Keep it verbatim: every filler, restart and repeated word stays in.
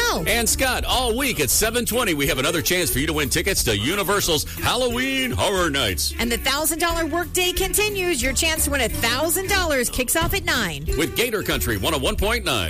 Mel. And Scott, all week at seven twenty, we have another chance for you to win tickets to Universal's Halloween Horror Nights. And the one thousand dollars workday continues. Your chance to win one thousand dollars kicks off at nine. With Gator Country one oh one point nine.